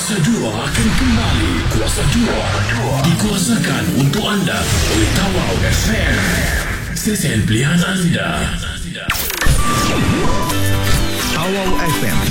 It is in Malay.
Kuasa 2 akan kembali. Kuasa 2 dikuasakan untuk anda oleh Tawau FM, stesen pilihan anda. Tawau FM